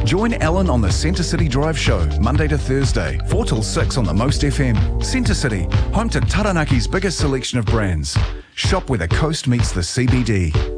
Join Alan on the Centre City Drive Show, Monday to Thursday, 4 till 6 on the Most FM. Centre City, home to Taranaki's biggest selection of brands. Shop where the coast meets the CBD.